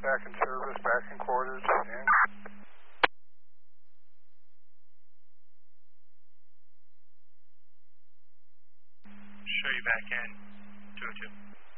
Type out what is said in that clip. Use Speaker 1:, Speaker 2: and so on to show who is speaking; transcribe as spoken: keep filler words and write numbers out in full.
Speaker 1: back in service, back in quarters, and...
Speaker 2: Show you back in, two oh two.